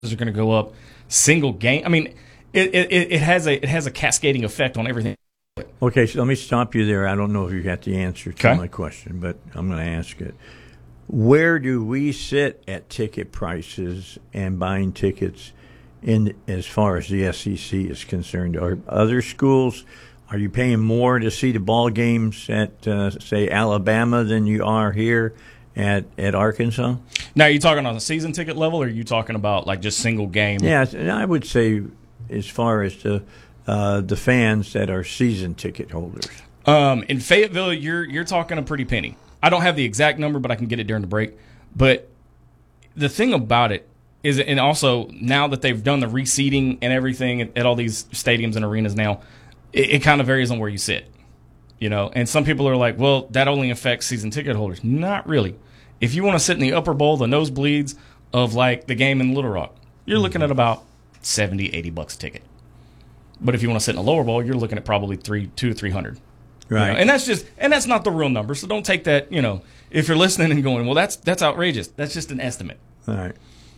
are going to go up. Single game. I mean, it has a cascading effect on everything. Okay, so let me stop you there. I don't know if you got the answer to my question, but I'm going to ask it. Where do we sit at ticket prices and buying tickets in as far as the SEC is concerned? Are other schools, are you paying more to see the ball games at, say, Alabama than you are here at Arkansas? Now, are you talking on a season ticket level, or are you talking about like just single game? Yeah, I would say as far as the fans that are season ticket holders. In Fayetteville, you're talking a pretty penny. I don't have the exact number, but I can get it during the break. But the thing about it is, and also now that they've done the reseeding and everything at all these stadiums and arenas now, it kind of varies on where you sit. You know, and some people are like, well, that only affects season ticket holders. Not really. If you want to sit in the upper bowl, the nosebleeds of like the game in Little Rock, you're looking at about $70-$80 a ticket. But if you want to sit in the lower bowl, you're looking at probably $200 to $300. Right. You know? And that's not the real number. So don't take that, you know, if you're listening and going, well, that's outrageous. That's just an estimate. All right.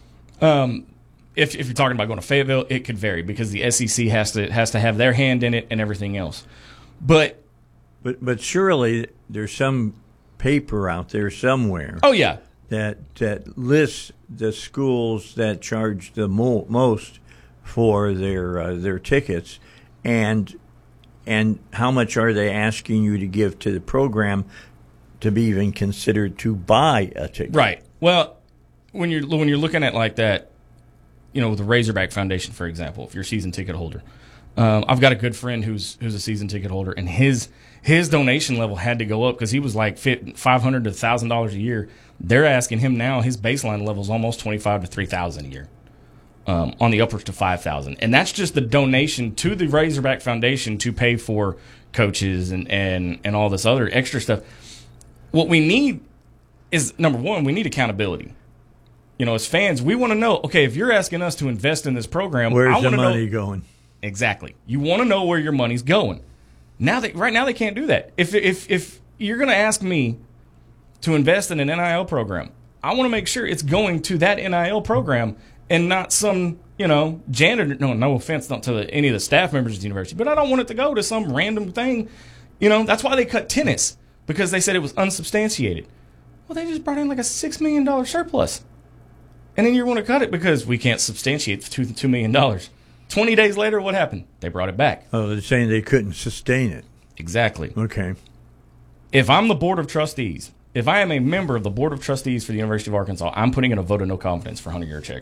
If you're talking about going to Fayetteville, it could vary because the SEC has to have their hand in it and everything else. But surely there's some paper out there somewhere. Oh yeah. That lists the schools that charge the most for their tickets, and how much are they asking you to give to the program to be even considered to buy a ticket? Right. Well, when you're looking at like that, you know, the Razorback Foundation, for example, if you're a season ticket holder, I've got a good friend who's a season ticket holder, and his donation level had to go up because he was like $500 to $1,000 a year. They're asking him now, his baseline level is almost $25,000 to $3,000 a year, on the upwards to $5,000, and that's just the donation to the Razorback Foundation to pay for coaches and all this other extra stuff. What we need is, number one, we need accountability. You know, as fans, we want to know, okay, if you're asking us to invest in this program, where's the money going? Exactly. You want to know where your money's going. Right now they can't do that. If you're going to ask me to invest in an NIL program, I want to make sure it's going to that NIL program and not some, you know, janitor. No offense not to any of the staff members of the university, but I don't want it to go to some random thing. You know, that's why they cut tennis, because they said it was unsubstantiated. Well, they just brought in like a $6 million surplus. And then you want to cut it because we can't substantiate $2 million. 20 days later, what happened? They brought it back. Oh, they're saying they couldn't sustain it. Exactly. Okay. If I'm the board of trustees, if I am a member of the board of trustees for the University of Arkansas, I'm putting in a vote of no confidence for Hunter Yurachek.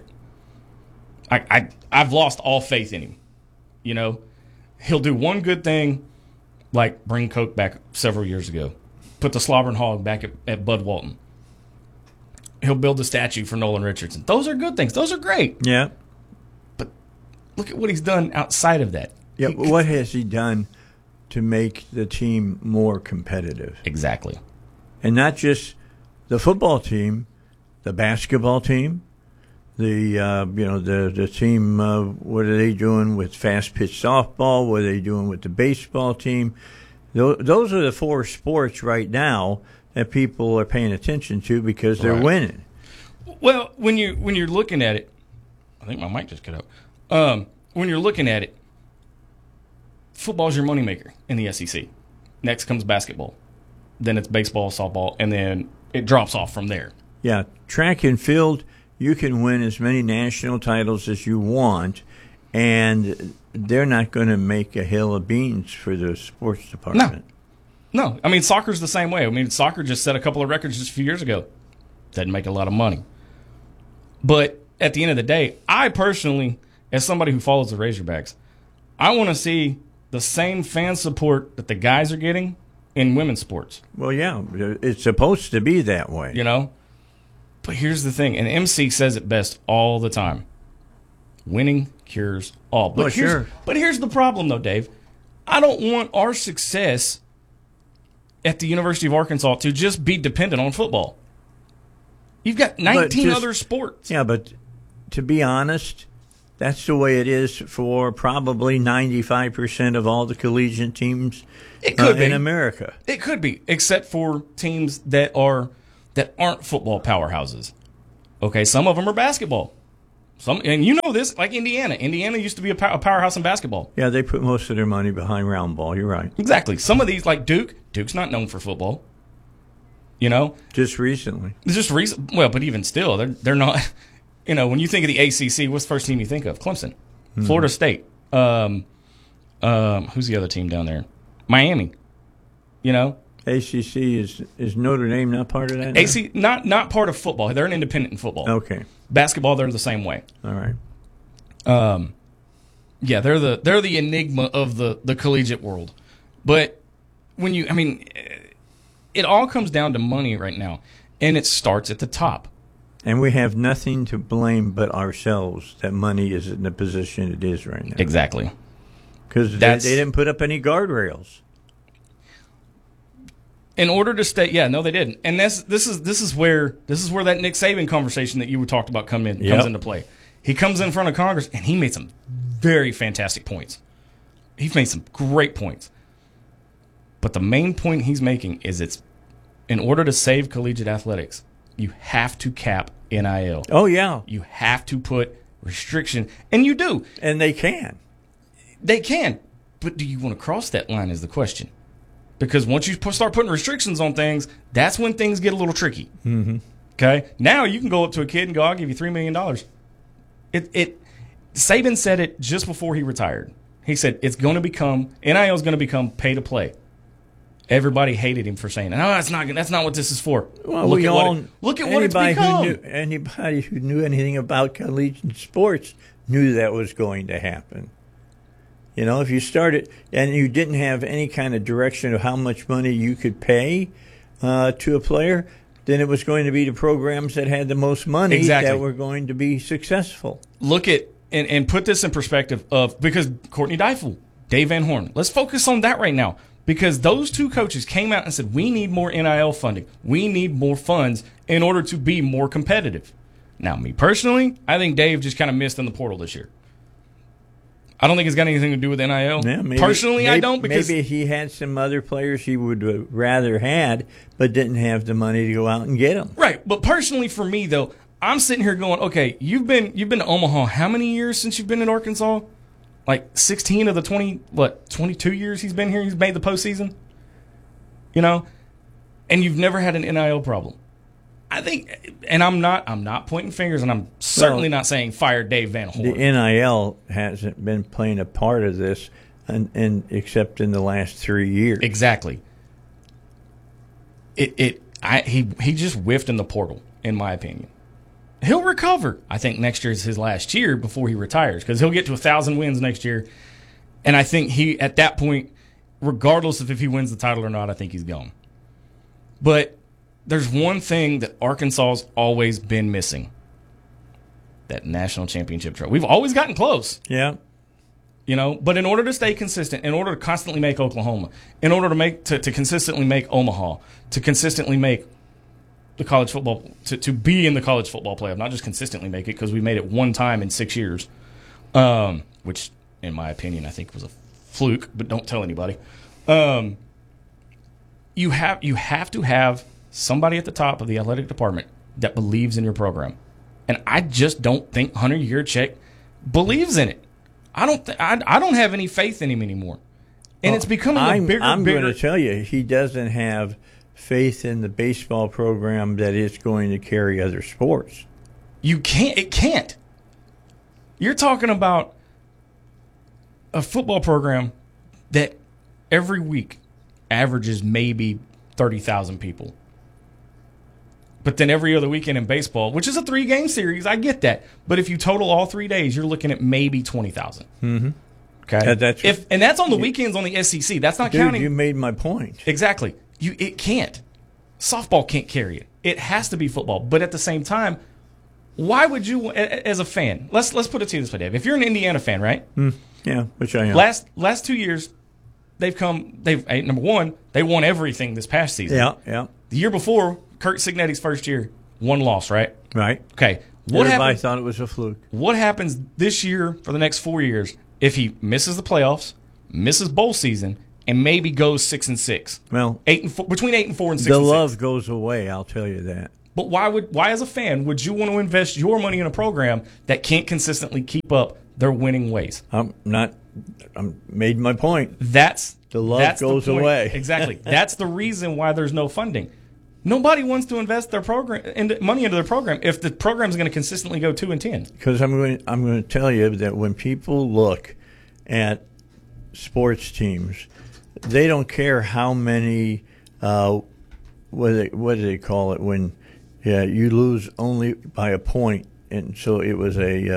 I've lost all faith in him. You know, he'll do one good thing, like bring Coke back several years ago, put the slobbering hog back at Bud Walton. He'll build a statue for Nolan Richardson. Those are good things. Those are great. Yeah. But look at what he's done outside of that. Yeah, what has he done to make the team more competitive? Exactly. And not just the football team, the basketball team, the team. What are they doing with fast pitch softball? What are they doing with the baseball team? Those are the four sports right now that people are paying attention to because they're winning. Well, when you're looking at it, I think my mic just cut out. When you're looking at it, football's your moneymaker in the SEC. Next comes basketball. Then it's baseball, softball, and then it drops off from there. Yeah, track and field, you can win as many national titles as you want, and they're not going to make a hill of beans for the sports department. No. I mean, soccer's the same way. I mean, soccer just set a couple of records just a few years ago. Didn't make a lot of money. But at the end of the day, I personally, as somebody who follows the Razorbacks, I want to see the same fan support that the guys are getting in women's sports. Well, yeah, it's supposed to be that way. You know? But here's the thing, and MC says it best all the time. Winning cures all. But here's the problem, though, Dave. I don't want our success at the University of Arkansas to just be dependent on football. You've got 19 other sports. Yeah, but to be honest, that's the way it is for probably 95% of all the collegiate teams in America. It could be, except for teams that aren't football powerhouses. Okay, some of them are basketball. And you know this, like Indiana. Indiana used to be a powerhouse in basketball. Yeah, they put most of their money behind round ball. You're right. Exactly. Some of these, like Duke's not known for football. You know? Just recently. Well, but even still, they're not. You know, when you think of the ACC, what's the first team you think of? Clemson. Florida State. Who's the other team down there? Miami. You know? ACC is Notre Dame not part of that? AC not part of football. They're an independent in football. Okay. Basketball, they're the same way. All right. Yeah, they're the enigma of the collegiate world. But it all comes down to money right now, and it starts at the top. And we have nothing to blame but ourselves that money is in the position it is right now. Exactly. Because they didn't put up any guardrails. In order to stay, yeah, no, they didn't. And this is where that Nick Saban conversation that you talked about comes into play. He comes in front of Congress and he made some very fantastic points. He's made some great points. But the main point he's making is it's in order to save collegiate athletics, you have to cap NIL. Oh yeah, you have to put restriction, and you do, and they can. They can, but do you want to cross that line is the question. Because once you start putting restrictions on things, that's when things get a little tricky. Mm-hmm. Okay? Now you can go up to a kid and go, I'll give you $3 million. Saban said it just before he retired. He said NIL is going to become pay to play. Everybody hated him for saying, "No, that's not what this is for." Well, look at what it's become. Anybody who knew anything about collegiate sports knew that was going to happen. You know, if you started and you didn't have any kind of direction of how much money you could pay to a player, then it was going to be the programs that had the most money that were going to be successful. Look at and put this in perspective because Courtney Deifel, Dave Van Horn. Let's focus on that right now because those two coaches came out and said we need more NIL funding. We need more funds in order to be more competitive. Now, me personally, I think Dave just kind of missed in the portal this year. I don't think it's got anything to do with NIL. Yeah, Personally, I don't. Because maybe he had some other players he would rather had, but didn't have the money to go out and get them. Right, but personally for me though, I'm sitting here going, okay, you've been to Omaha how many years since you've been in Arkansas? Like 16 of the 22 years he's been here. He's made the postseason. You know, and you've never had an NIL problem. I think, and I'm not pointing fingers, and I'm certainly not saying fire Dave Van Horn. The NIL hasn't been playing a part of this, except in the last 3 years. Exactly. He just whiffed in the portal, in my opinion. He'll recover. I think next year is his last year before he retires because he'll get to 1,000 wins next year, and I think he at that point, regardless of if he wins the title or not, I think he's gone. But there's one thing that Arkansas's always been missing. That national championship trophy. We've always gotten close. Yeah. You know, but in order to stay consistent, in order to constantly make Oklahoma, in order to consistently make Omaha, to consistently make the college football, to be in the college football playoff, not just consistently make it because we made it one time in 6 years, which in my opinion I think was a fluke, but don't tell anybody. You have to have somebody at the top of the athletic department that believes in your program. And I just don't think Hunter Yurachek believes in it. I don't have any faith in him anymore. And it's becoming a bigger. I'm going to tell you, he doesn't have faith in the baseball program that it's going to carry other sports. It can't. You're talking about a football program that every week averages maybe 30,000 people. But then every other weekend in baseball, which is a 3-game series, I get that. But if you total all 3 days, you're looking at maybe 20,000. Mm-hmm. Okay, and that's on the weekends on the SEC. That's not counting. You made my point. Exactly. It can't. Softball can't carry it. It has to be football. But at the same time, why would you, as a fan? Let's put it to you this way, Dave. If you're an Indiana fan, right? Yeah, which I am. Last 2 years, number one, they won everything this past season. Yeah. The year before, Kurt Signetti's first year, 1 loss, right? Right. Okay. Everybody thought it was a fluke. What happens this year for the next 4 years if he misses the playoffs, misses bowl season, and maybe goes 6-6? Well, between 8-4 and 6-6. The love goes away. I'll tell you that. But why as a fan would you want to invest your money in a program that can't consistently keep up their winning ways? I'm made my point. That's the love goes away. Exactly. That's the reason why there's no funding. Nobody wants to invest their money into their program if the program is going to consistently go 2-10. Because I'm going to tell you that when people look at sports teams, they don't care how many what do they call it when you lose only by a point, and so it was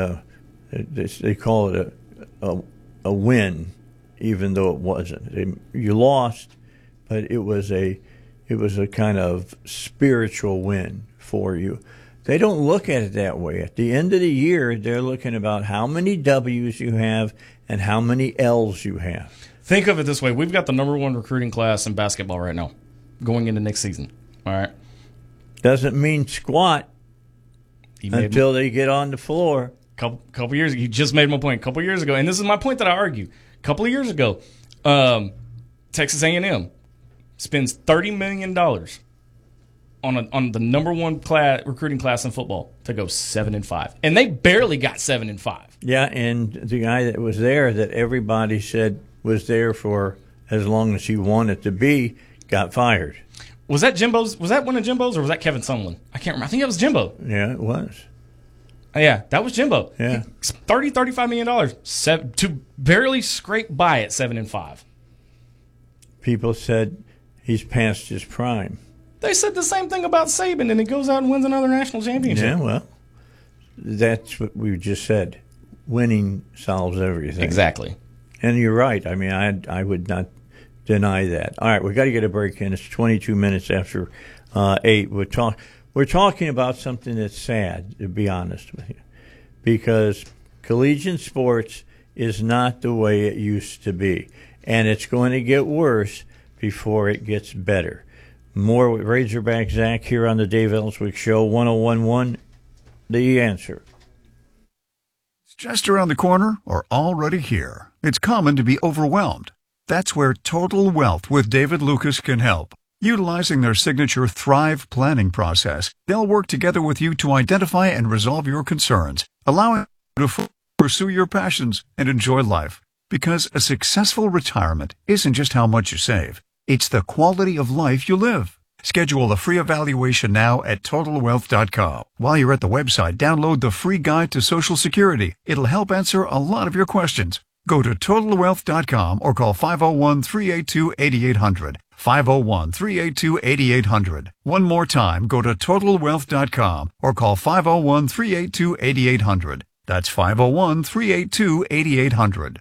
they call it a win, even though it wasn't. You lost, but it was a kind of spiritual win for you. They don't look at it that way. At the end of the year, they're looking about how many W's you have and how many L's you have. Think of it this way. We've got the number 1 recruiting class in basketball right now going into next season. All right. Doesn't mean squat until they get on the floor. Couple years ago, you just made my point. A couple years ago, and this is my point that I argue. A couple of years ago, Texas A&M spends $30 million on the number 1 recruiting class in football to go 7-5, and they barely got 7-5. Yeah, and the guy that was there that everybody said was there for as long as he wanted to be got fired. Was that Jimbo's? Was that one of Jimbo's, or was that Kevin Sumlin? I can't remember. I think it was Jimbo. Yeah, it was. Yeah, that was Jimbo. Yeah, $35 million to barely scrape by at 7-5. People said he's past his prime. They said the same thing about Saban, and he goes out and wins another national championship. Yeah, well, that's what we just said. Winning solves everything. Exactly. And you're right. I mean, I would not deny that. All right, we've got to get a break in. It's 22 minutes after 8. We're talking about something that's sad, to be honest with you, because collegiate sports is not the way it used to be, and it's going to get worse before it gets better. More with Razorback Zach here on the Dave Ellswick Show, 101.1 The Answer. It's just around the corner or already here. It's common to be overwhelmed. That's where Total Wealth with David Lucas can help. Utilizing their signature Thrive planning process, they'll work together with you to identify and resolve your concerns, allowing you to pursue your passions and enjoy life. Because a successful retirement isn't just how much you save, it's the quality of life you live. Schedule a free evaluation now at TotalWealth.com. While you're at the website, download the free guide to Social Security. It'll help answer a lot of your questions. Go to TotalWealth.com or call 501-382-8800. 501-382-8800. One more time, go to TotalWealth.com or call 501-382-8800. That's 501-382-8800.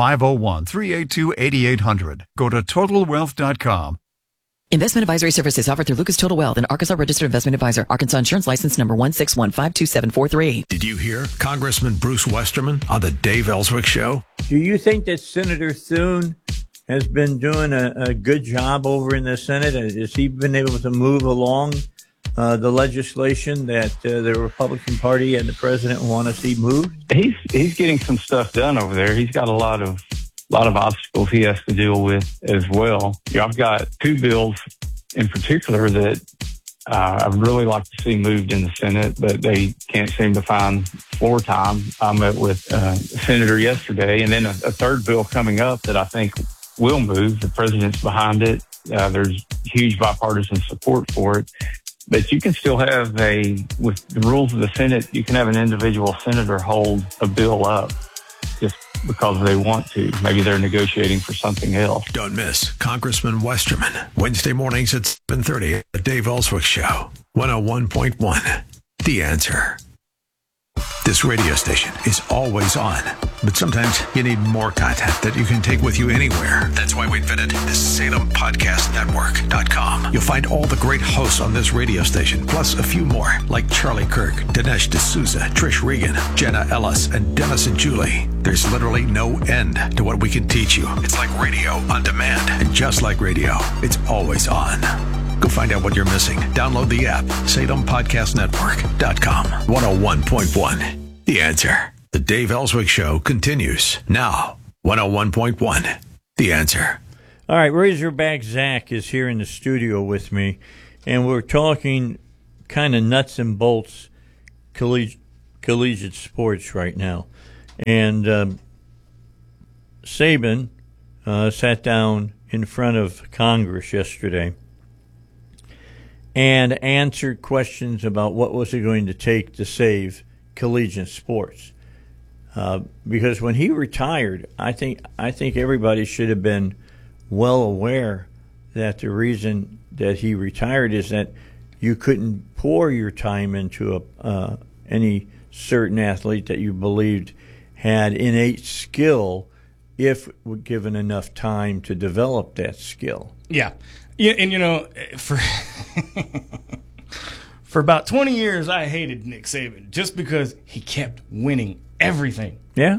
501-382-8800. Go to TotalWealth.com. Investment advisory services offered through Lucas Total Wealth, an Arkansas registered investment advisor. Arkansas Insurance License number 161527443. Did you hear Congressman Bruce Westerman on the Dave Ellswick Show? Do you think that Senator Thune has been doing a good job over in the Senate? Has he been able to move along the legislation that the Republican Party and the president want to see moved? He's getting some stuff done over there. He's got a lot of obstacles he has to deal with as well. I've got 2 bills in particular that I'd really like to see moved in the Senate, but they can't seem to find floor time. I met with a senator yesterday, and then a third bill coming up that I think will move. The president's behind it. There's huge bipartisan support for it. But you can still have with the rules of the Senate, you can have an individual senator hold a bill up just because they want to. Maybe they're negotiating for something else. Don't miss Congressman Westerman, Wednesday mornings at 7:30 at the Dave Ellswick Show, 101.1 The Answer. This radio station is always on, but sometimes you need more content that you can take with you anywhere. That's why we invented the SalemPodcastNetwork.com. You'll find all the great hosts on this radio station, plus a few more, like Charlie Kirk, Dinesh D'Souza, Trish Regan, Jenna Ellis, and Dennis and Julie. There's literally no end to what we can teach you. It's like radio on demand, and just like radio, it's always on. Go find out what you're missing. Download the app, SalemPodcastNetwork.com. 101.1 The Answer. The Dave Ellswick Show continues now. 101.1 The Answer. All right, Razorback Zach is here in the studio with me, and we're talking kind of nuts and bolts collegiate sports right now. And Saban sat down in front of Congress yesterday and answered questions about what was it going to take to save collegiate sports. Because when he retired, I think everybody should have been well aware that the reason that he retired is that you couldn't pour your time into any certain athlete that you believed had innate skill if given enough time to develop that skill. Yeah. And, for about 20 years, I hated Nick Saban just because he kept winning everything. Yeah.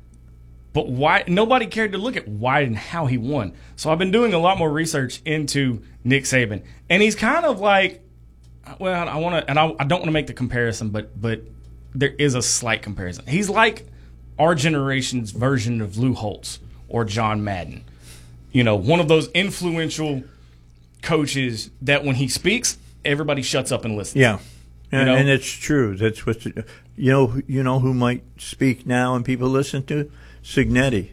But why? Nobody cared to look at why and how he won. So I've been doing a lot more research into Nick Saban, and he's kind of like, well, I don't want to make the comparison, but there is a slight comparison. He's like our generation's version of Lou Holtz or John Madden. One of those influential coaches that when he speaks, everybody shuts up and listens. Yeah. And it's true. That's what you know who might speak now and people listen to? Signetti.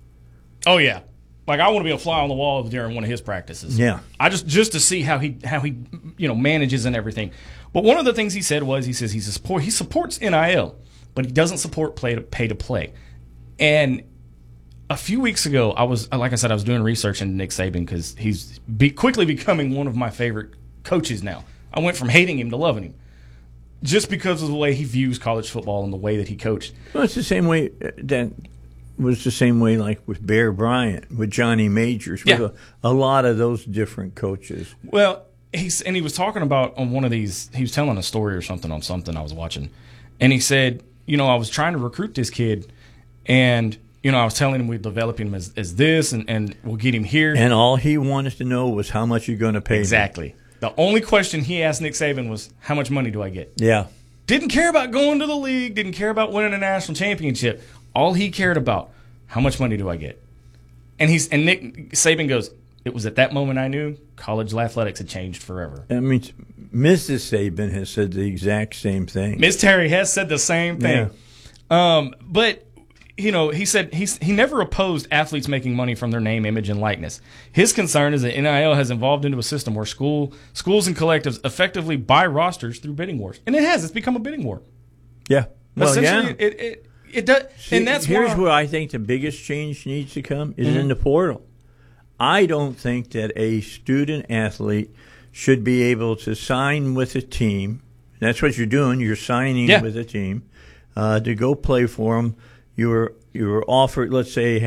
Oh yeah. Like I want to be a fly on the wall during one of his practices. Yeah. I just to see how he manages and everything. But one of the things he said was he supports NIL, but he doesn't support pay to play. And a few weeks ago, I was doing research into Nick Saban because he's quickly becoming one of my favorite coaches now. I went from hating him to loving him just because of the way he views college football and the way that he coached. Well, it's the same way that was the same way like with Bear Bryant, with Johnny Majors, with a lot of those different coaches. Well, he was talking about on one of these, he was telling a story or something on something I was watching, and he said, I was trying to recruit this kid, and I was telling him we'd develop him as this, and we'll get him here. And all he wanted to know was how much you're going to pay Exactly. me. The only question he asked Nick Saban was, how much money do I get? Yeah. Didn't care about going to the league, didn't care about winning a national championship. All he cared about, how much money do I get? And Nick Saban goes, it was at that moment I knew college athletics had changed forever. I mean, Mrs. Saban has said the exact same thing. Ms. Terry has said the same thing. Yeah. But he said he never opposed athletes making money from their name, image, and likeness. His concern is that NIL has evolved into a system where schools and collectives effectively buy rosters through bidding wars. And it has. It's become a bidding war. Yeah. Well, essentially, it does. See, and that's here's where I think the biggest change needs to come is in the portal. I don't think that a student athlete should be able to sign with a team. That's what you're doing. You're signing with a team to go play for them. You were offered, let's say,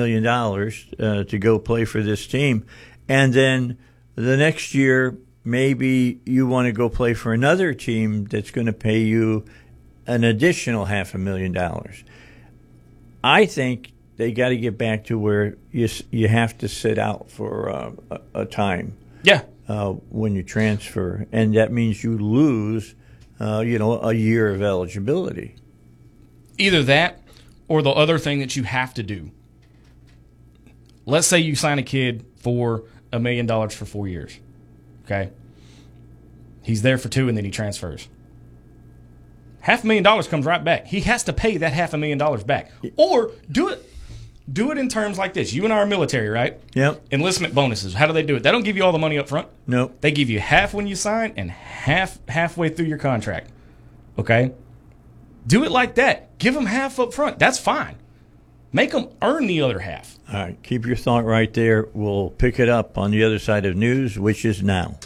$500,000 to go play for this team, and then the next year maybe you want to go play for another team that's going to pay you an additional $500,000. I think they got to get back to where you have to sit out for a time. Yeah. When you transfer, and that means you lose, a year of eligibility. Either that. Or the other thing that you have to do. Let's say you sign a kid for $1 million for 4 years. Okay? He's there for 2 and then he transfers. $500,000 comes right back. He has to pay that $500,000 back. Or do it in terms like this. You and I are military, right? Yep. Enlistment bonuses. How do they do it? They don't give you all the money up front. Nope. They give you half when you sign and halfway through your contract. Okay? Do it like that. Give them half up front. That's fine. Make them earn the other half. All right. Keep your thought right there. We'll pick it up on the other side of news, which is now.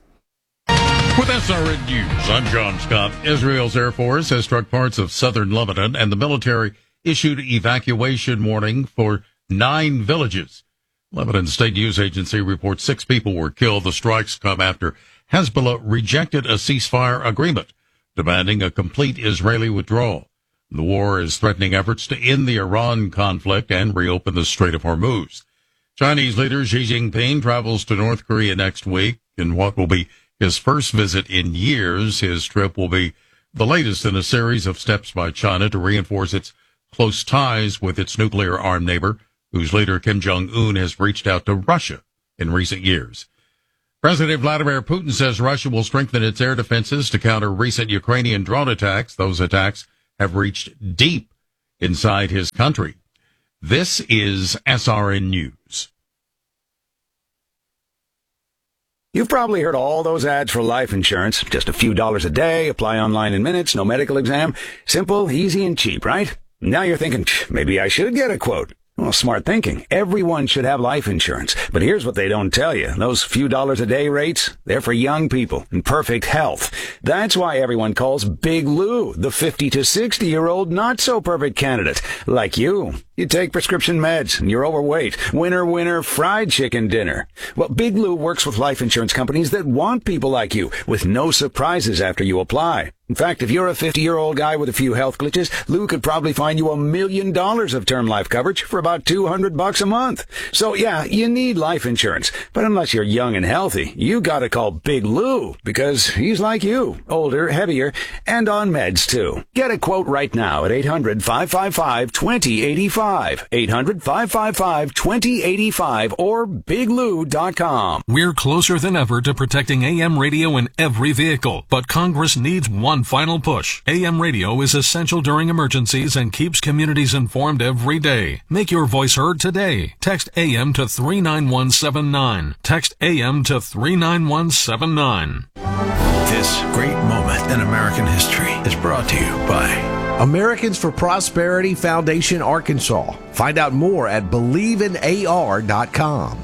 With SRN News, I'm John Scott. Israel's Air Force has struck parts of southern Lebanon, and the military issued evacuation warning for 9 villages. Lebanon State News Agency reports 6 people were killed. The strikes come after Hezbollah rejected a ceasefire agreement, demanding a complete Israeli withdrawal. The war is threatening efforts to end the Iran conflict and reopen the Strait of Hormuz. Chinese leader Xi Jinping travels to North Korea next week in what will be his first visit in years. His trip will be the latest in a series of steps by China to reinforce its close ties with its nuclear-armed neighbor, whose leader Kim Jong-un has reached out to Russia in recent years. President Vladimir Putin says Russia will strengthen its air defenses to counter recent Ukrainian drone attacks. Those attacks have reached deep inside his country. This is SRN News. You've probably heard all those ads for life insurance. Just a few dollars a day, apply online in minutes, no medical exam. Simple, easy, and cheap, right? Now you're thinking, maybe I should get a quote. Well, smart thinking. Everyone should have life insurance. But here's what they don't tell you. Those few dollars a day rates, they're for young people in perfect health. That's why everyone calls Big Lou the 50 to 60-year-old not-so-perfect candidate. Like you. You take prescription meds, and you're overweight. Winner, winner, fried chicken dinner. Well, Big Lou works with life insurance companies that want people like you, with no surprises after you apply. In fact, if you're a 50-year-old guy with a few health glitches, Lou could probably find you $1 million of term life coverage for about $200 a month. So yeah, you need life insurance. But unless you're young and healthy, you gotta call Big Lou, because he's like you, older, heavier, and on meds too. Get a quote right now at 800-555-2085. 800-555-2085 or biglou.com. We're closer than ever to protecting AM radio in every vehicle, but Congress needs one final push. AM radio is essential during emergencies and keeps communities informed every day. Make your voice heard today. Text AM to 39179. Text AM to 39179. This great moment in American history is brought to you by Americans for Prosperity Foundation, Arkansas. Find out more at believeInar.com.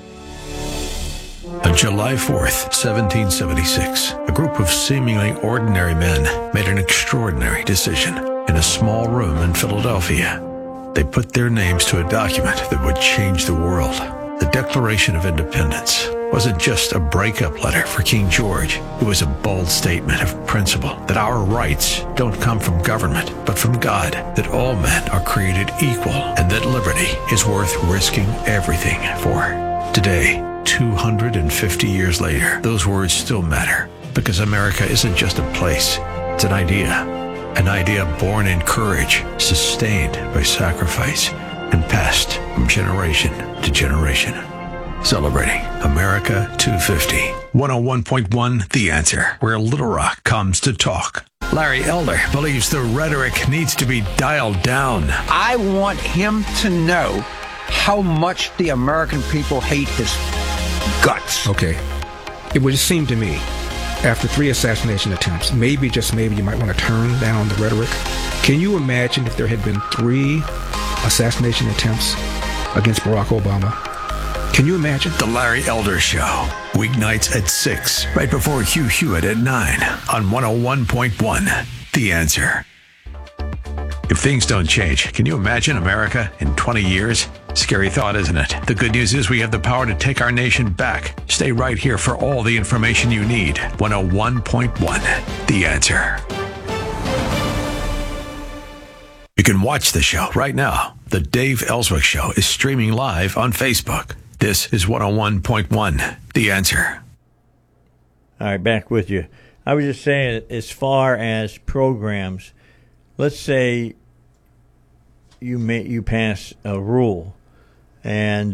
On July 4th, 1776, a group of seemingly ordinary men made an extraordinary decision in a small room in Philadelphia. They put their names to a document that would change the world. The Declaration of Independence wasn't just a breakup letter for King George. It was a bold statement of principle that our rights don't come from government, but from God, that all men are created equal, and that liberty is worth risking everything for. Today, 250 years later, those words still matter, because America isn't just a place, it's an idea born in courage, sustained by sacrifice, and passed from generation to generation. Celebrating America 250. 101.1 The Answer, where Little Rock comes to talk. Larry Elder believes the rhetoric needs to be dialed down. I want him to know how much the American people hate his guts. Okay. It would seem to me, after 3 assassination attempts, maybe, just maybe, you might want to turn down the rhetoric. Can you imagine if there had been 3 assassination attempts against Barack Obama? Can you imagine? The Larry Elder Show, weeknights at 6, right before Hugh Hewitt at 9 on 101.1 The Answer. If things don't change, can you imagine America in 20 years? Scary thought, isn't it? The good news is we have the power to take our nation back. Stay right here for all the information you need. 101.1 The Answer. You can watch the show right now. The Dave Ellswick Show is streaming live on Facebook. This is 101.1 The Answer. All right, back with you. I was just saying, as far as programs, let's say you pass a rule, and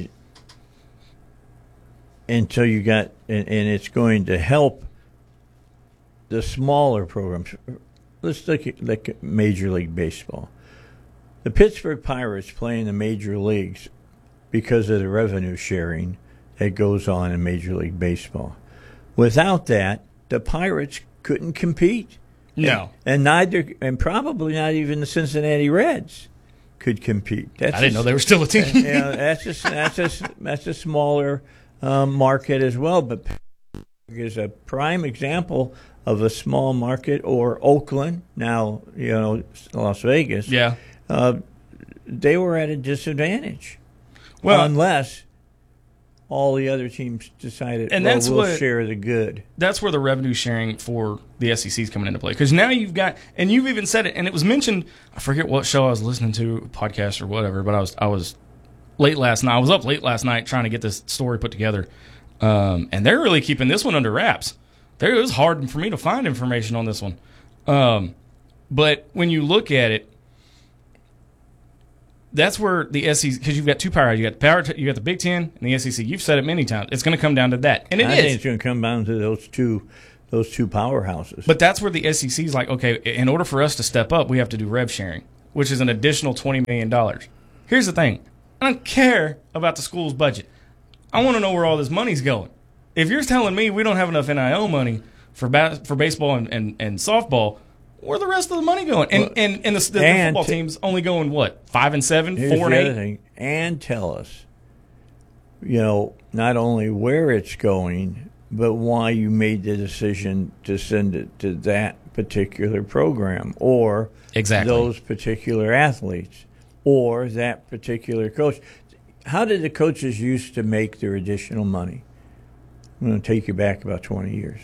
until you got, and it's going to help the smaller programs. Let's look at like Major League Baseball. The Pittsburgh Pirates play in the major leagues because of the revenue sharing that goes on in Major League Baseball. Without that, the Pirates couldn't compete. No. And probably not even the Cincinnati Reds could compete. I didn't know they were still a team. That's a smaller market as well, but is a prime example of a small market. Or Oakland, now Las Vegas. Yeah. They were at a disadvantage. Well, unless all the other teams decided, and we'll share the good. That's where the revenue sharing for the SEC is coming into play. Because now you've got, and you've even said it, and it was mentioned, I forget what show I was listening to, podcast or whatever, but I was late last night. I was up late last night trying to get this story put together. And they're really keeping this one under wraps. It was hard for me to find information on this one. But when you look at it, that's where the SEC, because you've got two power. You got the Big Ten and the SEC. You've said it many times. It's going to come down to that, and I think it's going to come down to those two powerhouses. But that's where the SEC is like, okay, in order for us to step up, we have to do rev sharing, which is an additional $20 million. Here's the thing. I don't care about the school's budget. I want to know where all this money's going. If you're telling me we don't have enough NIL money for baseball and softball, where the rest of the money going? And the football team's only going, what, 5 and 7, 4 and 8? Thing. And tell us, not only where it's going, but why you made the decision to send it to that particular program or those particular athletes or that particular coach. How did the coaches used to make their additional money? I'm going to take you back about 20 years.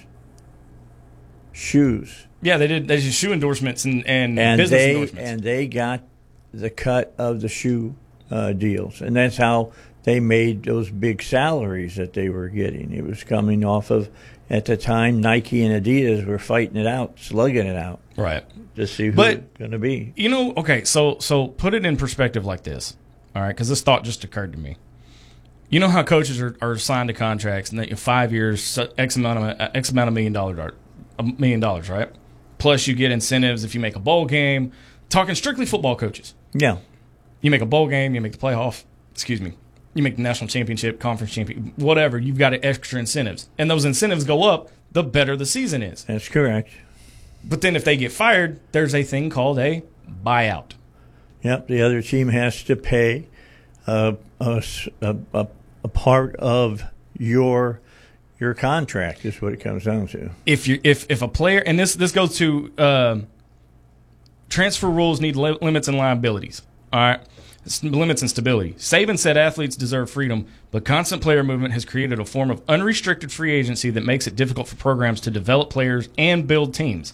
Shoes. Yeah, they did. They did shoe endorsements and business endorsements. And they got the cut of the shoe deals. And that's how they made those big salaries that they were getting. It was coming off of, at the time, Nike and Adidas were fighting it out, slugging it out. Right. To see who it's going to be. Okay, so put it in perspective like this. All right, because this thought just occurred to me. You know how coaches are signed to contracts and that 5 years, X amount of $1 million, right? Plus you get incentives if you make a bowl game. Talking strictly football coaches. Yeah. You make a bowl game, you make the playoff. You make the national championship, conference champion, whatever. You've got extra incentives, and those incentives go up the better the season is. That's correct. But then if they get fired, there's a thing called a buyout. Yep, the other team has to pay a part of your contract is what it comes down to. If a player, and this goes to transfer rules need limits and liabilities. All right, limits and stability. Saban said athletes deserve freedom, but constant player movement has created a form of unrestricted free agency that makes it difficult for programs to develop players and build teams.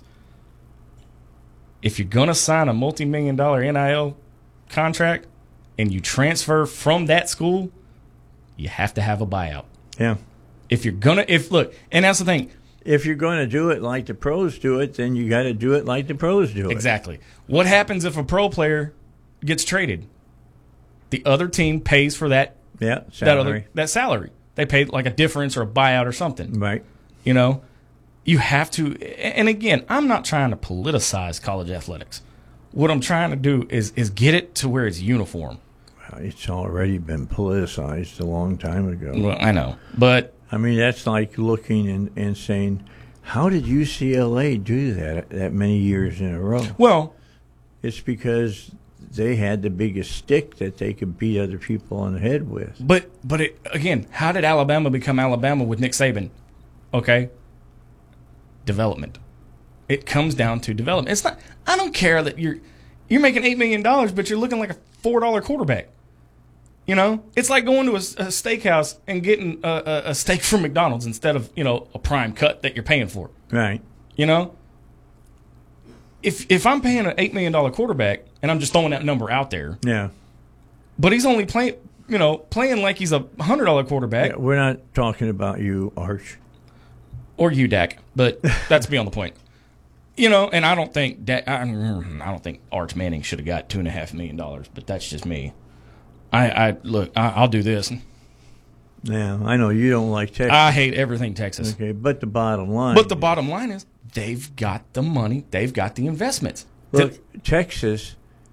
If you're going to sign a multi-million-dollar NIL contract and you transfer from that school, you have to have a buyout. Yeah. And that's the thing. If you're going to do it like the pros do it, then you got to do it like the pros do it. Exactly. What happens if a pro player gets traded? The other team pays for that salary. That salary. They pay like a difference or a buyout or something. Right. You have to, and again, I'm not trying to politicize college athletics. What I'm trying to do is get it to where it's uniform. Well, it's already been politicized a long time ago. Well, I know, but I mean that's like looking and saying, how did UCLA do that many years in a row? Well, it's because they had the biggest stick that they could beat other people on the head with. But again, how did Alabama become Alabama with Nick Saban? Okay. Development. It comes down to development. It's not. I don't care that you're making $8 million, but you're looking like a $4 quarterback. It's like going to a steakhouse and getting a steak from McDonald's instead of a prime cut that you're paying for. Right. If I'm paying an $8 million quarterback and I'm just throwing that number out there. Yeah. But he's only playing like he's a $100 quarterback. Yeah, we're not talking about you, Arch. Or you, Dak, but that's beyond the point. And I don't think Arch Manning should have got $2.5 million, but that's just me. I'll do this. Yeah, I know you don't like Texas. I hate everything Texas. Okay, but the bottom line is they've got the money, they've got the investments. Look, Texas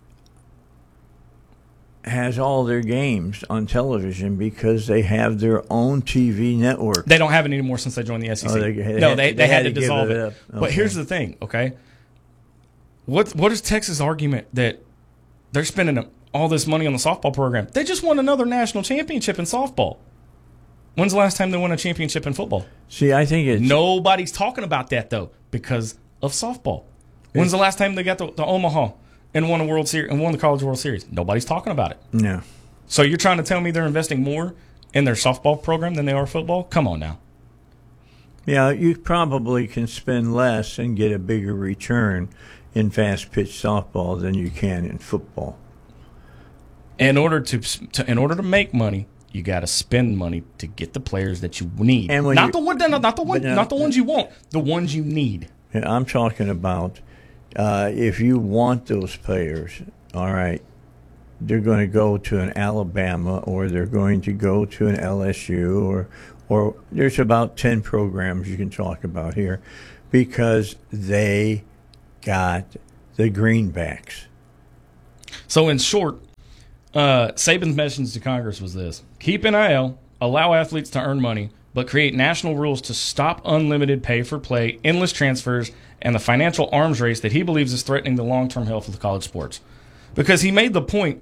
has all their games on television because they have their own TV network. They don't have it anymore since they joined the SEC. They had to dissolve it. Okay. But here's the thing, okay? What is Texas' argument that they're spending all this money on the softball program? They just won another national championship in softball. When's the last time they won a championship in football? See, I think nobody's talking about that though because of softball. When's the last time they got to Omaha and won a World Series and won the College World Series? Nobody's talking about it. No. So you're trying to tell me they're investing more in their softball program than they are football? Come on now. Yeah, you probably can spend less and get a bigger return in fast pitch softball than you can in football. In order to make money, you got to spend money to get the players that you need. And not the ones you want, the ones you need. Yeah, I'm talking about if you want those players, all right, they're going to go to an Alabama or they're going to go to an LSU or there's about 10 programs you can talk about here because they got the greenbacks. So in short, Saban's message to Congress was this: keep NIL, allow athletes to earn money, but create national rules to stop unlimited pay for play, endless transfers, and the financial arms race that he believes is threatening the long-term health of college sports. Because he made the point,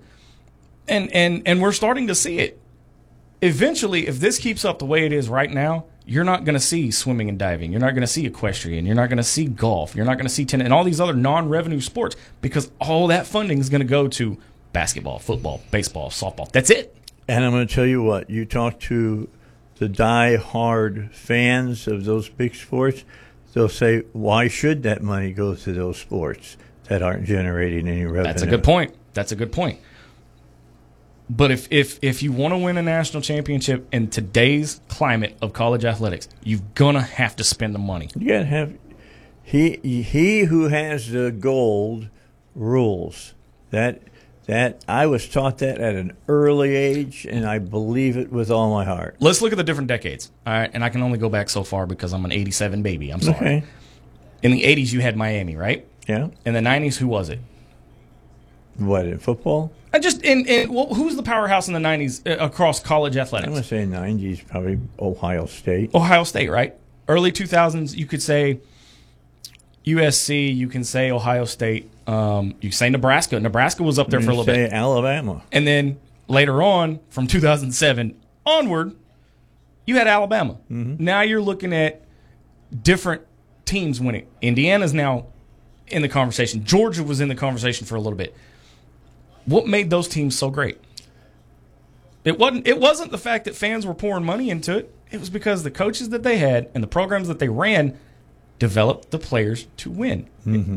and we're starting to see it. Eventually, if this keeps up the way it is right now, you're not going to see swimming and diving. You're not going to see equestrian. You're not going to see golf. You're not going to see tennis and all these other non-revenue sports because all that funding is going to go to basketball, football, baseball, softball. That's it. And I'm going to tell you what, you talk to the die-hard fans of those big sports, they'll say, why should that money go to those sports that aren't generating any revenue? That's a good point. That's a good point. But if you want to win a national championship in today's climate of college athletics, you've going to have to spend the money. You got to have he who has the gold rules. That I was taught that at an early age, and I believe it with all my heart. Let's look at the different decades. All right, and I can only go back so far because I'm an 87 baby. I'm sorry. Okay. In the 80s, you had Miami, right? Yeah. In the 90s, who was it? What, in football? Who's the powerhouse in the 90s across college athletics? I'm going to say 90s, probably Ohio State. Ohio State, right? Early 2000s, you could say USC, you can say Ohio State, you can say Nebraska. Nebraska was up there for a little bit. Say Alabama. And then later on, from 2007 onward, you had Alabama. Mm-hmm. Now you're looking at different teams winning. Indiana's now in the conversation. Georgia was in the conversation for a little bit. What made those teams so great? It wasn't the fact that fans were pouring money into it. It was because the coaches that they had and the programs that they ran developed the players to win. Mm-hmm.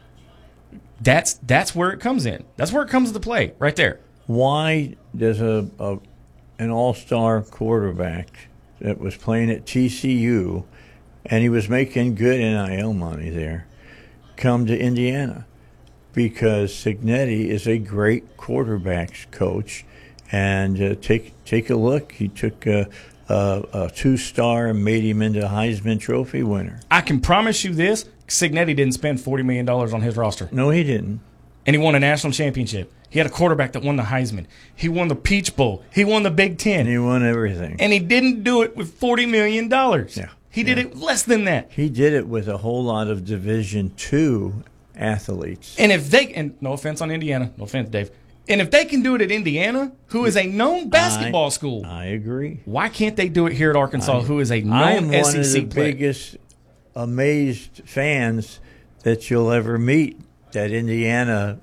That's where it comes in. That's where it comes into play, right there. Why does an all-star quarterback that was playing at TCU and he was making good NIL money there come to Indiana? Because Cignetti is a great quarterbacks coach, and take a look. He took a two-star and made him into a Heisman Trophy winner. I can promise you this: Cignetti didn't spend $40 million on his roster. No, he didn't. And he won a national championship. He had a quarterback that won the Heisman. He won the Peach Bowl. He won the Big Ten. And he won everything. And he didn't do it with $40 million. Yeah. He did it less than that. He did it with a whole lot of Division II athletes. And if they, and no offense on Indiana, no offense, Dave, and if they can do it at Indiana, who is a known basketball school, I agree. Why can't they do it here at Arkansas, who is a known I'm one SEC of the player? biggest amazed fans that you'll ever meet. That Indiana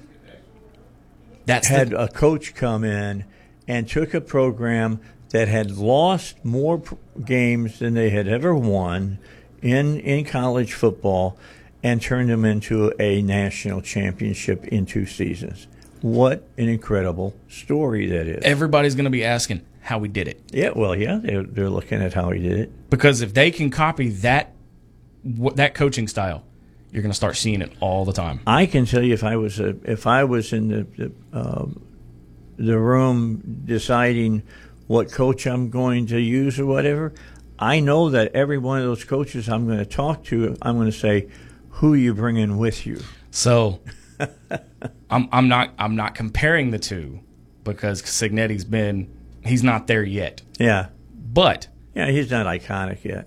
had a coach come in and took a program that had lost more games than they had ever won in college football and turned them into a national championship in 2 seasons. What an incredible story that is. Everybody's going to be asking how we did it. Yeah, well, yeah, they're looking at how he did it. Because if they can copy that coaching style, you're going to start seeing it all the time. I can tell you, if I was in the room deciding what coach I'm going to use or whatever, I know that every one of those coaches I'm going to talk to, I'm going to say, who are you bringing with you? So I'm not comparing the two because Cignetti's he's not there yet. Yeah. But yeah, he's not iconic yet.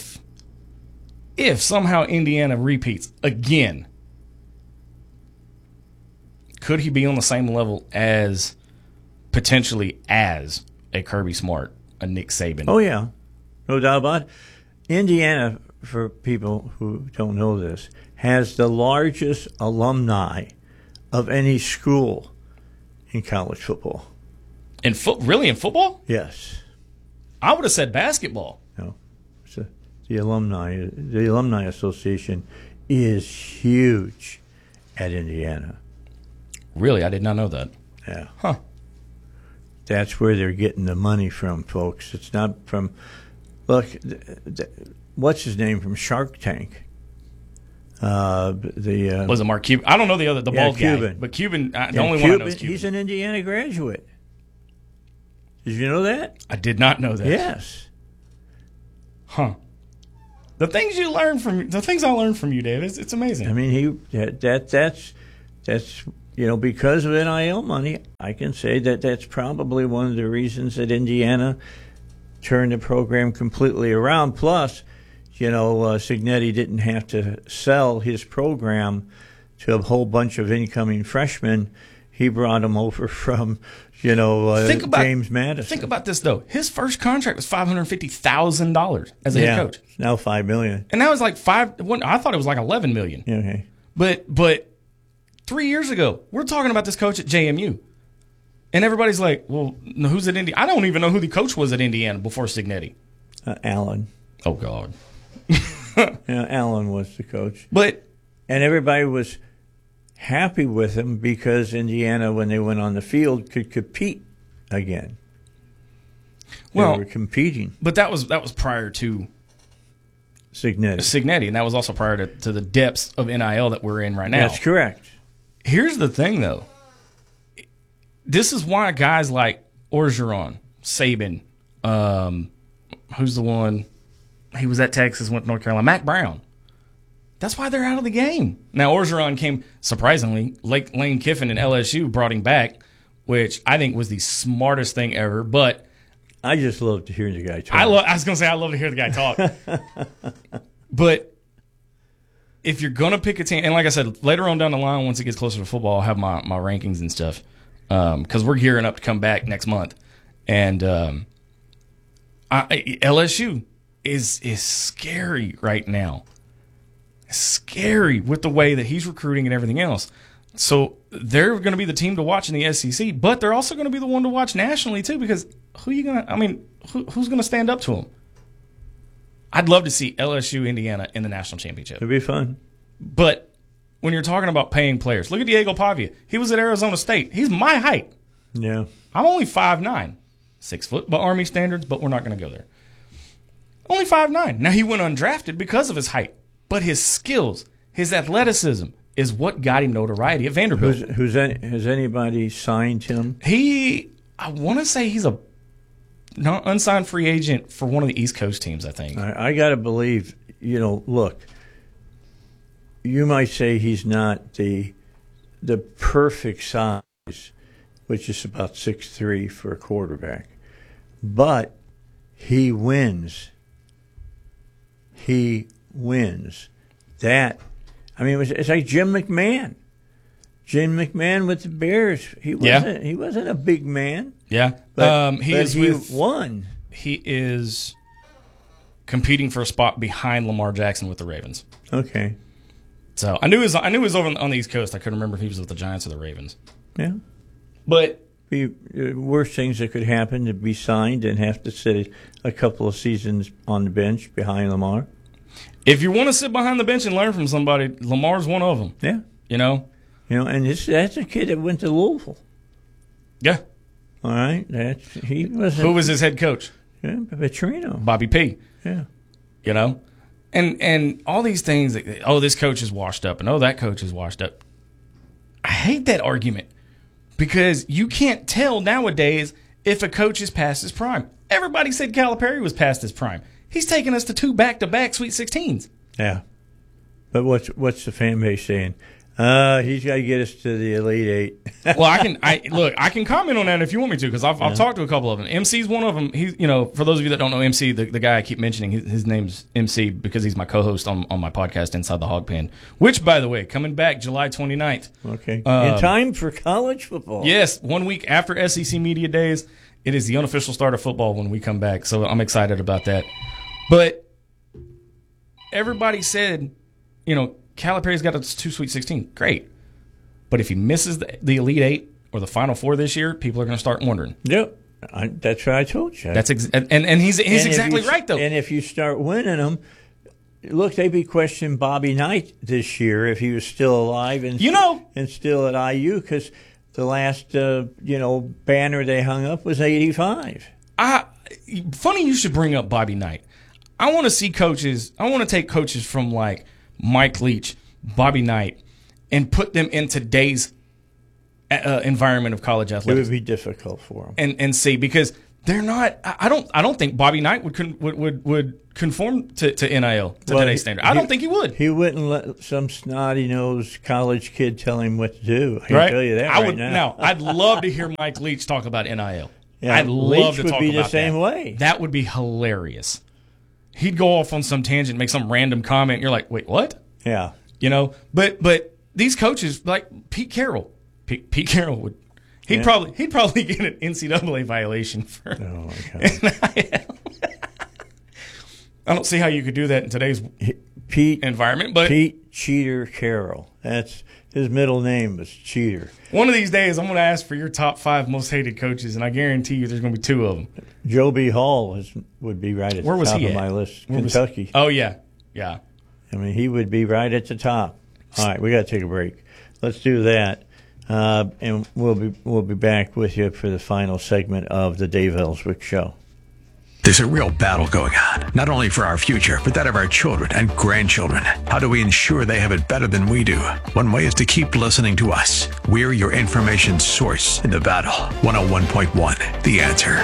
If somehow Indiana repeats again, could he be on the same level as potentially as a Kirby Smart, a Nick Saban? Oh yeah, no doubt about it. Indiana, for people who don't know this, has the largest alumni of any school in college football. Really, in football? Yes. I would have said basketball. No. The Alumni Association is huge at Indiana. Really? I did not know that. Yeah. Huh. That's where they're getting the money from, folks. It's not from, look, what's his name from Shark Tank? Was it Mark Cuban? I don't know the bald Cuban. guy, but Cuban. The only one I know is Cuban. He's an Indiana graduate. Did you know that? I did not know that. Yes. Huh. The things I learned from you, Dave, it's amazing. I mean, that's because of NIL money. I can say that's probably one of the reasons that Indiana turned the program completely around. Plus, Cignetti didn't have to sell his program to a whole bunch of incoming freshmen. He brought them over from, James Madison. Think about this, though. His first contract was $550,000 as a head coach. It's now $5 million. And that was like I thought it was like $11 million. Okay. But 3 years ago, we're talking about this coach at JMU. And everybody's like, well, who's at Indiana? I don't even know who the coach was at Indiana before Cignetti. Allen. Oh, God. Allen was the coach. And everybody was happy with him because Indiana, when they went on the field, could compete again. They were competing. But that was prior to Cignetti, and that was also prior to the depths of NIL that we're in right now. That's correct. Here's the thing, though. This is why guys like Orgeron, Saban, who's the one? He was at Texas, went to North Carolina. Mac Brown. That's why they're out of the game. Now, Orgeron came, surprisingly, Lane Kiffin and LSU brought him back, which I think was the smartest thing ever. But I just love to hear the guy talk. I was going to say, I love to hear the guy talk. But if you're going to pick a team, and like I said, later on down the line, once it gets closer to football, I'll have my rankings and stuff. Because we're gearing up to come back next month. And LSU is scary right now. Scary with the way that he's recruiting and everything else. So they're going to be the team to watch in the SEC, but they're also going to be the one to watch nationally too, because who's going to stand up to them? I'd love to see LSU Indiana in the national championship. It'd be fun. But when you're talking about paying players, look at Diego Pavia. He was at Arizona State. He's my height. Yeah. I'm only 5'9", 6 foot by Army standards, but we're not going to go there. Only 5'9". Now he went undrafted because of his height. But his skills, his athleticism is what got him notoriety at Vanderbilt. Has anybody signed him? I want to say he's a unsigned free agent for one of the East Coast teams, I think. I got to believe, look, you might say he's not the perfect size, which is about 6'3" for a quarterback. But he wins. That, it's like Jim McMahon. Jim McMahon with the Bears. He wasn't a big man. Yeah. But he won. He is competing for a spot behind Lamar Jackson with the Ravens. Okay. So I knew he was over on the East Coast. I couldn't remember if he was with the Giants or the Ravens. Yeah. But worst things that could happen, to be signed and have to sit a couple of seasons on the bench behind Lamar. If you want to sit behind the bench and learn from somebody, Lamar's one of them. Yeah. And that's a kid that went to Louisville. Yeah. All right. Who was his head coach? Yeah, Petrino. Bobby P. Yeah. And all these things, this coach is washed up, and that coach is washed up. I hate that argument because you can't tell nowadays if a coach is past his prime. Everybody said Calipari was past his prime. He's taken us to 2 back-to-back Sweet 16s. Yeah. But what's the fan base saying? He's got to get us to the Elite Eight. Well, I can comment on that if you want me to, because I've talked to a couple of them. MC's one of them. He's, for those of you that don't know MC, the guy I keep mentioning, his name's MC because he's my co-host on my podcast Inside the Hog Pen, which, by the way, coming back July 29th. Okay. In time for college football. Yes, 1 week after SEC Media Days. It is the unofficial start of football when we come back, so I'm excited about that. But everybody said, Calipari's got us to Sweet 16. Great. But if he misses the Elite Eight or the Final Four this year, people are going to start wondering. Yep. That's what I told you. And he's exactly right, though. And if you start winning them, look, they'd be questioning Bobby Knight this year if he was still alive and still at IU, because the last banner they hung up was 85. Funny you should bring up Bobby Knight. I want to see coaches. I want to take coaches from like Mike Leach Bobby Knight, and put them in today's environment of college athletics. It would be difficult for them. And see, because they're not. I don't think Bobby Knight would conform to NIL to today's standard. I don't think he would. He wouldn't let some snotty-nosed college kid tell him what to do. I can tell you that now. Now, I'd love to hear Mike Leach talk about NIL. Yeah, I'd love to talk about that. Leach would be the same way. That would be hilarious. He'd go off on some tangent, make some random comment. And you're like, wait, what? Yeah. But these coaches, like Pete Carroll would. He'd probably get an NCAA violation for NIL. I don't see how you could do that in today's environment. But Pete Cheater Carroll. That's his middle name was Cheater. One of these days, I'm going to ask for your top 5 most hated coaches, and I guarantee you there's going to be 2 of them. Joe B. Hall would be right at the top of my list. Kentucky. Oh, yeah. I mean, he would be right at the top. All right, we got to take a break. Let's do that. And we'll be back with you for the final segment of the Dave Ellswick Show. There's a real battle going on, not only for our future, but that of our children and grandchildren. How do we ensure they have it better than we do? One way is to keep listening to us. We're your information source in the battle. 101.1, The Answer.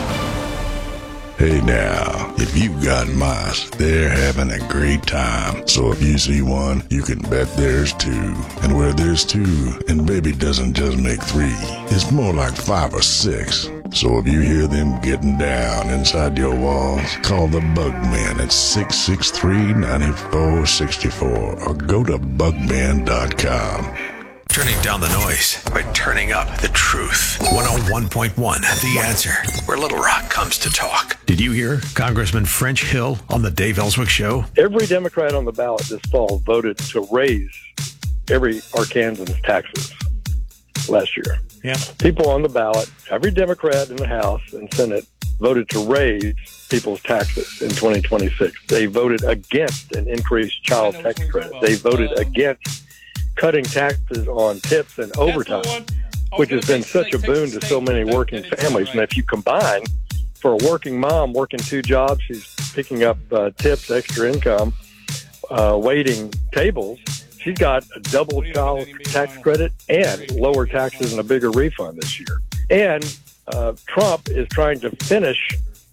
Hey now, if you've got mice, they're having a great time. So if you see one, you can bet there's 2. And where there's 2, and baby doesn't just make 3, it's more like 5 or 6. So if you hear them getting down inside your walls, call the Bugman at 663-9464 or go to bugman.com. Turning down the noise by turning up the truth. 101.1, The Answer, where Little Rock comes to talk. Did you hear Congressman French Hill on the Dave Ellswick Show? Every Democrat on the ballot this fall voted to raise every Arkansan's taxes last year. Yeah. People on the ballot, every Democrat in the House and Senate voted to raise people's taxes in 2026. They voted against an increased child tax credit. They voted against cutting taxes on tips and overtime, which has been such a boon to so many working families. And if you combine, for a working mom working 2 jobs, she's picking up tips, extra income, waiting tables, she's got a double child tax credit and lower taxes and a bigger refund this year. And Trump is trying to finish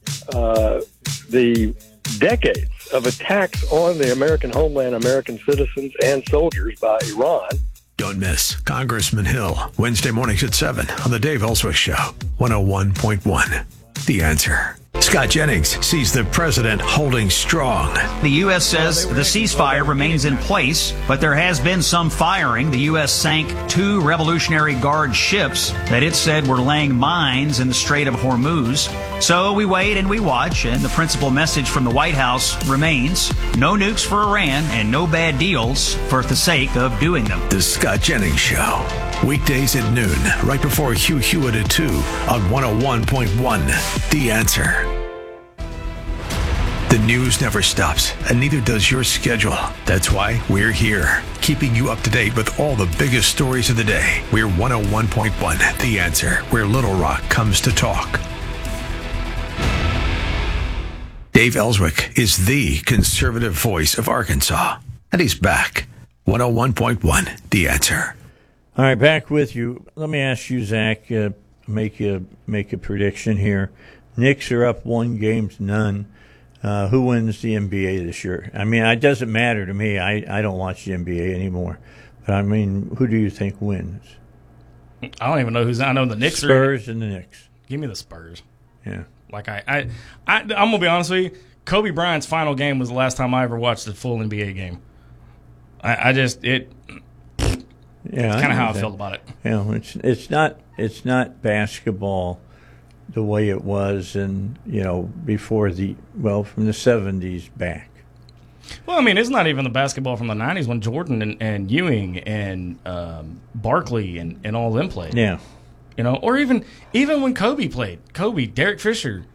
the decades of attacks on the American homeland, American citizens, and soldiers by Iran. Don't miss Congressman Hill, Wednesday mornings at 7 on the Dave Ellswick Show, 101.1, The Answer. Scott Jennings sees the president holding strong. The U.S. says the ceasefire remains in place, but there has been some firing. The U.S. sank 2 Revolutionary Guard ships that it said were laying mines in the Strait of Hormuz. So we wait and we watch, and the principal message from the White House remains: no nukes for Iran and no bad deals for the sake of doing them. The Scott Jennings Show, weekdays at noon, right before Hugh Hewitt at 2 on 101.1, The Answer. The news never stops, and neither does your schedule. That's why we're here, keeping you up to date with all the biggest stories of the day. We're 101.1, The Answer, where Little Rock comes to talk. Dave Ellswick is the conservative voice of Arkansas, and he's back. 101.1, The Answer. All right, back with you. Let me ask you, Zach, make a prediction here. Knicks are up 1-0. Who wins the NBA this year? I mean, it doesn't matter to me. I don't watch the NBA anymore. But, I mean, who do you think wins? I don't even know who's. I know the Knicks Spurs and the Knicks. Give me the Spurs. Yeah. Like I'm gonna be honest with you. Kobe Bryant's final game was the last time I ever watched a full NBA game. It's kind of how I felt about it. Yeah, it's not basketball the way it was before from the 70s back. Well, I mean, it's not even the basketball from the 90s when Jordan and Ewing and Barkley and all them played. Yeah. Or even when Kobe played. Kobe, Derek Fisher,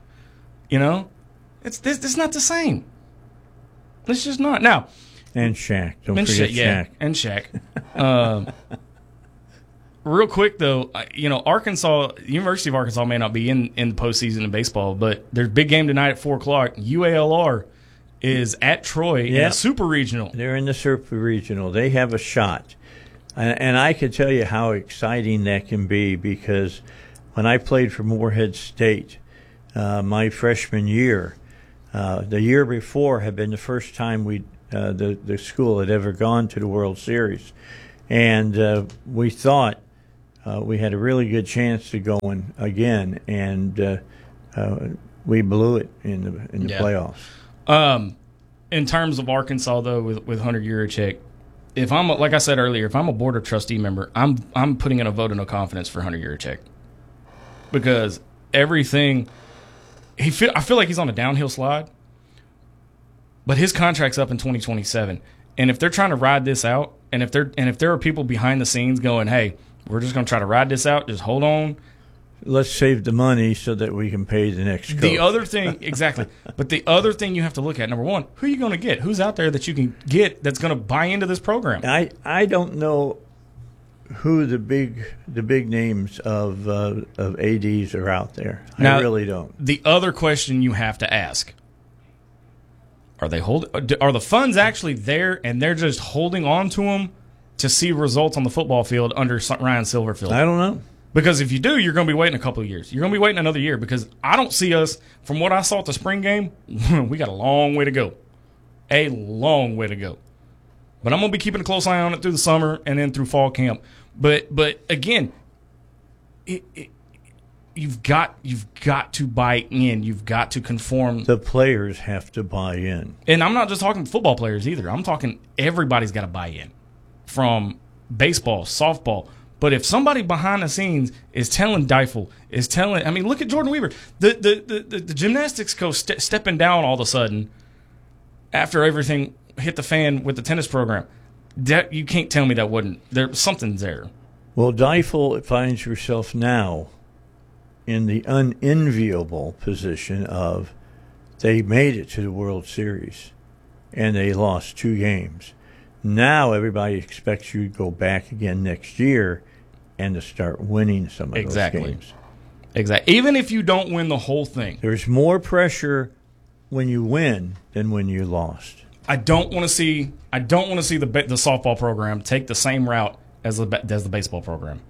it's not the same. It's just not. Now. And Shaq. Don't forget Shaq. Yeah, and Shaq. Real quick, though, University of Arkansas may not be in the postseason in baseball, but there's a big game tonight at 4 o'clock. UALR is at Troy in a Super Regional. They're in the Super Regional. They have a shot. And I can tell you how exciting that can be, because when I played for Morehead State my freshman year, the year before had been the first time the school had ever gone to the World Series. And we thought we had a really good chance to go in again, and we blew it in the playoffs. In terms of Arkansas, though, with Hunter Yurachek, if I'm like I said earlier, if I'm a board of trustee member, I'm putting in a vote of no confidence for Hunter Yurachek, because everything I feel like he's on a downhill slide, but his contract's up in 2027, and if they're trying to ride this out, and if there are people behind the scenes going, hey, we're just going to try to ride this out, just hold on. Let's save the money so that we can pay the next coach. The other thing, exactly. But the other thing you have to look at, number one, who are you going to get? Who's out there that you can get that's going to buy into this program? I don't know who the big names of ADs are out there. I really don't. The other question you have to ask: are the funds actually there, and they're just holding on to them to see results on the football field under Ryan Silverfield? I don't know. Because if you do, you're going to be waiting a couple of years. You're going to be waiting another year, because I don't see us, from what I saw at the spring game, we got a long way to go. A long way to go. But I'm going to be keeping a close eye on it through the summer and then through fall camp. But again, you've got to buy in. You've got to conform. The players have to buy in. And I'm not just talking football players either. I'm talking everybody's got to buy in, from baseball, softball. But if somebody behind the scenes is telling Deifel, look at Jordan Weaver, the gymnastics coach stepping down all of a sudden after everything hit the fan with the tennis program. That, you can't tell me that wasn't there. Something's there. Well, Deifel finds herself now in the unenviable position of they made it to the World Series and they lost 2 games. Now everybody expects you to go back again next year and to start winning some of those games. Exactly. Even if you don't win the whole thing. There's more pressure when you win than when you lost. I don't want to see the softball program take the same route as the baseball program.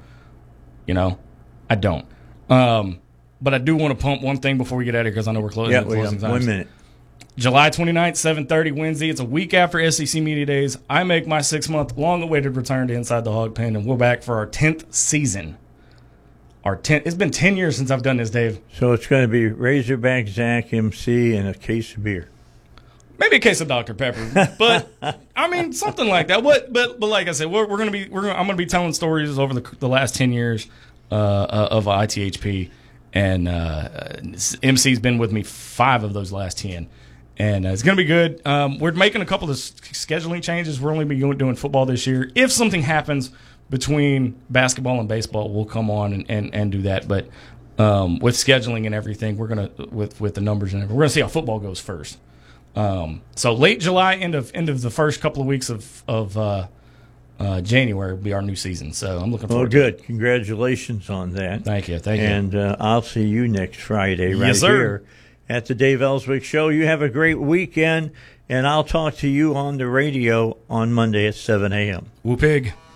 I don't. But I do want to pump one thing before we get out of here, because I know we're closing. Yeah, we have 1 minute. July 29th, 7:30 Wednesday. It's a week after SEC Media Days. I make my 6-month long-awaited return to Inside the Hog Pen, and we're back for our 10th season. It's been 10 years since I've done this, Dave. So it's going to be Razorback, Zach, MC, and a case of beer. Maybe a case of Dr. Pepper, but something like that. But like I said, I'm going to be telling stories over the last 10 years of ITHP, and MC's been with me 5 of those last 10. And it's going to be good. We're making a couple of scheduling changes. We're only doing football this year. If something happens between basketball and baseball, we'll come on and do that. But with scheduling and everything, we're going to with the numbers and everything, we're going to see how football goes first. So late July, end of the first couple of weeks of January will be our new season. So I'm looking forward to it. Good. Congratulations on that. Thank you. And I'll see you next Friday here at the Dave Ellswick Show. You have a great weekend, and I'll talk to you on the radio on Monday at 7 a.m. Woo pig.